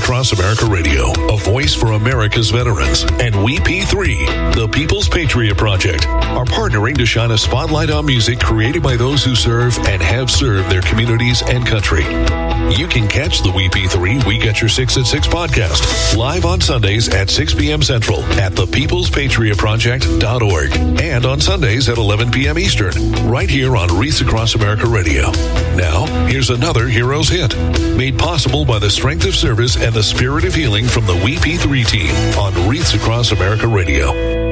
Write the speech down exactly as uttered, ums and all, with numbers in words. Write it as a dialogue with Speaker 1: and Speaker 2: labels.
Speaker 1: Across America Radio, a voice for America's veterans, and W E P three, the People's Patriot Project, are partnering to shine a spotlight on music created by those who serve and have served their communities and country. You can catch the W E P three Week at Your six at six podcast live on Sundays at six p.m. Central at the peoples patriot project dot org and on Sundays at eleven p.m. Eastern, right here on Wreaths Across America Radio. Now, here's another Heroes Hit, made possible by the strength of service and the spirit of healing from the W E P three team on Wreaths Across America Radio.